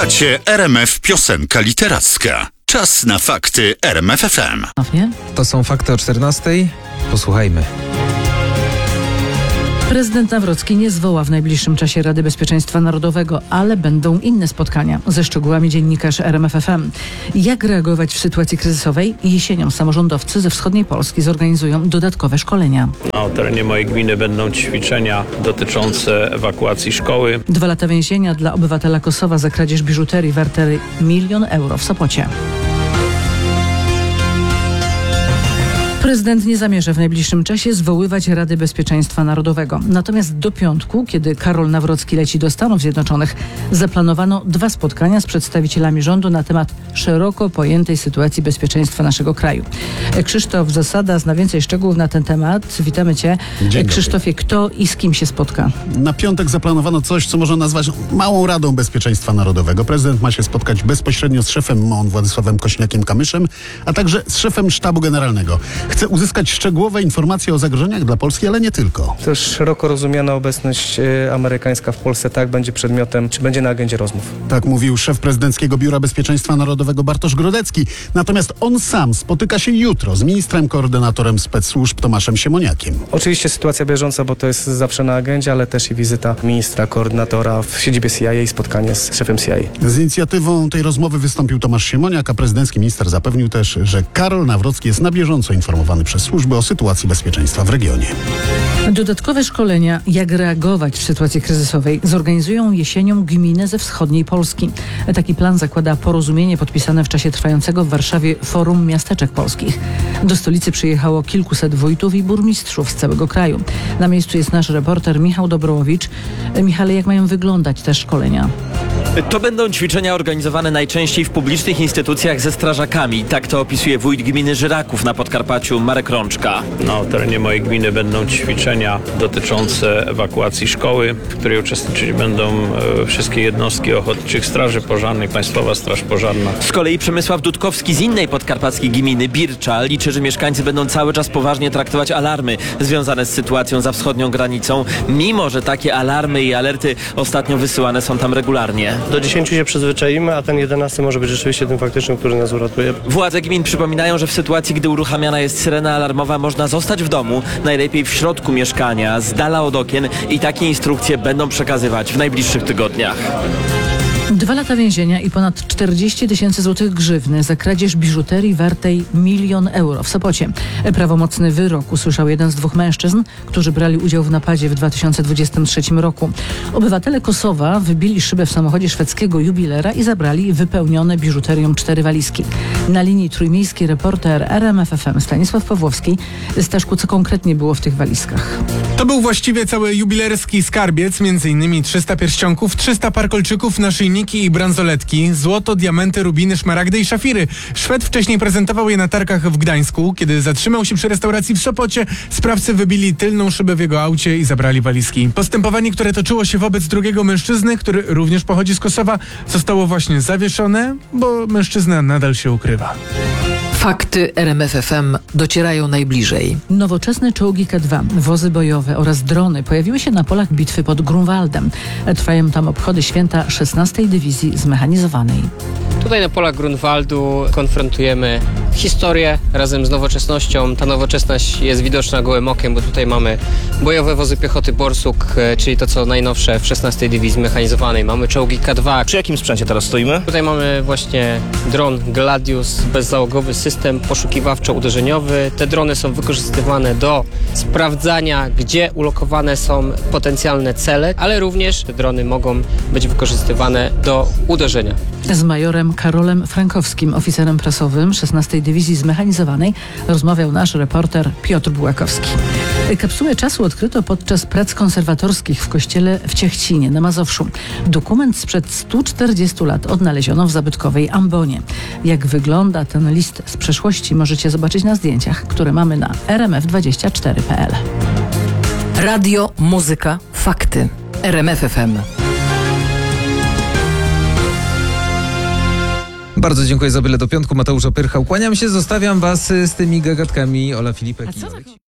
Słuchacie RMF Piosenka Literacka. Czas na fakty RMF FM. To są fakty o 14:00. Posłuchajmy. Prezydent Nawrocki nie zwoła w najbliższym czasie Rady Bezpieczeństwa Narodowego, ale będą inne spotkania. Ze szczegółami dziennikarz RMF FM. Jak reagować w sytuacji kryzysowej? Jesienią samorządowcy ze wschodniej Polski zorganizują dodatkowe szkolenia. Na terenie mojej gminy będą ćwiczenia dotyczące ewakuacji szkoły. 2 lata więzienia dla obywatela Kosowa za kradzież biżuterii wartej 1 000 000 euro w Sopocie. Prezydent nie zamierza w najbliższym czasie zwoływać Rady Bezpieczeństwa Narodowego. Natomiast do piątku, kiedy Karol Nawrocki leci do Stanów Zjednoczonych, zaplanowano 2 spotkania z przedstawicielami rządu na temat szeroko pojętej sytuacji bezpieczeństwa naszego kraju. Krzysztof Zasada zna więcej szczegółów na ten temat. Witamy Cię. Krzysztofie, kto i z kim się spotka? Na piątek zaplanowano coś, co można nazwać Małą Radą Bezpieczeństwa Narodowego. Prezydent ma się spotkać bezpośrednio z szefem MON Władysławem Kosiniakiem-Kamyszem, a także z szefem Sztabu Generalnego. Chce uzyskać szczegółowe informacje o zagrożeniach dla Polski, ale nie tylko. To szeroko rozumiana obecność amerykańska w Polsce będzie przedmiotem, czy będzie na agendzie rozmów. Tak mówił szef Prezydenckiego Biura Bezpieczeństwa Narodowego Bartosz Grodecki. Natomiast on sam spotyka się jutro z ministrem koordynatorem spec-służb Tomaszem Siemoniakiem. Oczywiście sytuacja bieżąca, bo to jest zawsze na agendzie, ale też i wizyta ministra koordynatora w siedzibie CIA i spotkanie z szefem CIA. Z inicjatywą tej rozmowy wystąpił Tomasz Siemoniak, a prezydencki minister zapewnił też, że Karol Nawrocki jest na bieżąco informowany przez służby o sytuacji bezpieczeństwa w regionie. Dodatkowe szkolenia, jak reagować w sytuacji kryzysowej, zorganizują jesienią gminy ze wschodniej Polski. Taki plan zakłada porozumienie podpisane w czasie trwającego w Warszawie Forum Miasteczek Polskich. Do stolicy przyjechało kilkuset wójtów i burmistrzów z całego kraju. Na miejscu jest nasz reporter Michał Dobrołowicz. Michale, jak mają wyglądać te szkolenia? To będą ćwiczenia organizowane najczęściej w publicznych instytucjach ze strażakami. Tak to opisuje wójt gminy Żyraków na Podkarpaciu Marek Rączka. Na terenie mojej gminy będą ćwiczenia dotyczące ewakuacji szkoły, w której uczestniczyć będą wszystkie jednostki ochotniczych straży pożarnych, Państwowa Straż Pożarna. Z kolei Przemysław Dudkowski z innej podkarpackiej gminy Bircza liczy, że mieszkańcy będą cały czas poważnie traktować alarmy związane z sytuacją za wschodnią granicą, mimo że takie alarmy i alerty ostatnio wysyłane są tam regularnie. Do 10 się przyzwyczaimy, a ten 11 może być rzeczywiście tym faktycznym, który nas uratuje. Władze gmin przypominają, że w sytuacji, gdy uruchamiana jest syrena alarmowa, można zostać w domu, najlepiej w środku mieszkania, z dala od okien i takie instrukcje będą przekazywać w najbliższych tygodniach. 2 lata więzienia i ponad 40 000 złotych grzywny za kradzież biżuterii wartej 1 000 000 euro w Sopocie. Prawomocny wyrok usłyszał jeden z 2 mężczyzn, którzy brali udział w napadzie w 2023 roku. Obywatele Kosowa wybili szybę w samochodzie szwedzkiego jubilera i zabrali wypełnione biżuterią 4 walizki. Na linii trójmiejskiej reporter RMF FM Stanisław Pawłowski. Staszku, co konkretnie było w tych walizkach? To był właściwie cały jubilerski skarbiec, m.in. 300 pierścionków, 300 par kolczyków, naszyjniki i bransoletki, złoto, diamenty, rubiny, szmaragdy i szafiry. Szwed wcześniej prezentował je na targach w Gdańsku. Kiedy zatrzymał się przy restauracji w Sopocie, sprawcy wybili tylną szybę w jego aucie i zabrali walizki. Postępowanie, które toczyło się wobec drugiego mężczyzny, który również pochodzi z Kosowa, zostało właśnie zawieszone, bo mężczyzna nadal się ukrywa. Fakty RMF FM docierają najbliżej. Nowoczesne czołgi K2, wozy bojowe oraz drony pojawiły się na polach bitwy pod Grunwaldem. Trwają tam obchody święta 16. Dywizji Zmechanizowanej. Tutaj na polach Grunwaldu konfrontujemy historię razem z nowoczesnością. Ta nowoczesność jest widoczna gołym okiem, bo tutaj mamy bojowe wozy piechoty Borsuk, czyli to co najnowsze w 16. Dywizji Zmechanizowanej. Mamy czołgi K2. Przy jakim sprzęcie teraz stoimy? Tutaj mamy właśnie dron Gladius, bezzałogowy system poszukiwawczo-uderzeniowy. Te drony są wykorzystywane do sprawdzania, gdzie ulokowane są potencjalne cele, ale również te drony mogą być wykorzystywane do uderzenia. Z majorem Karolem Frankowskim, oficerem prasowym 16. Dywizji Zmechanizowanej, rozmawiał nasz reporter Piotr Bułakowski. Kapsułę czasu odkryto podczas prac konserwatorskich w kościele w Ciechcinie na Mazowszu. Dokument sprzed 140 lat odnaleziono w zabytkowej ambonie. Jak wygląda ten list z przeszłości, możecie zobaczyć na zdjęciach, które mamy na rmf24.pl. Radio, muzyka, fakty. RMF FM. Bardzo dziękuję za bilet do piątku. Mateusz Opyrchał. Kłaniam się, zostawiam was z tymi gagatkami Ola Filipek.